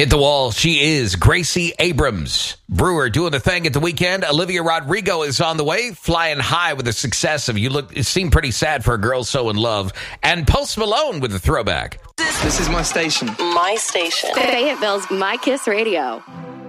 Hit the wall. She is Gracie Abrams. Brewer doing the thing at the weekend. Olivia Rodrigo is on the way, flying high with the success of It Seemed Pretty Sad for a Girl So in Love. And Post Malone with a throwback. This is my station. My station. Fayetteville's My Kiss Radio.